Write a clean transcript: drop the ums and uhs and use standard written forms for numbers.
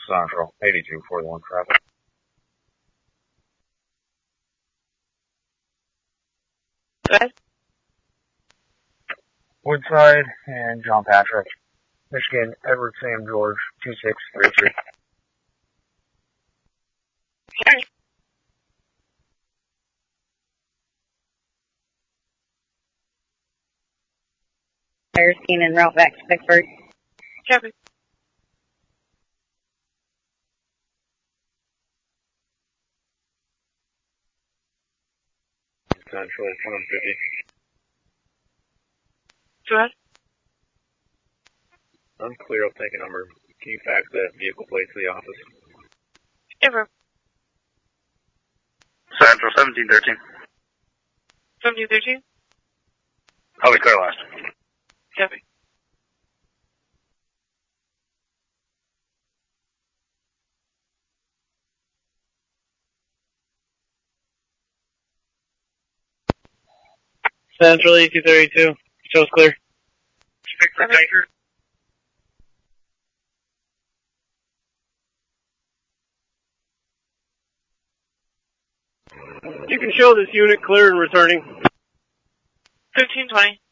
Central, 8241 traffic. Go ahead. Woodside and John Patrick, Michigan, Edward Sam George, 2633. Sure. Fire scene and route back to Vicksburg. Copy. Central, 150. Go ahead. Unclear, I'll take a number. Can you fax that vehicle plate to the office? Ever. Central, 1713. 1713. I'll be clear last. Copy. Central 8232. Show's clear. Victor Tanker. You can show this unit clear and returning. 1520.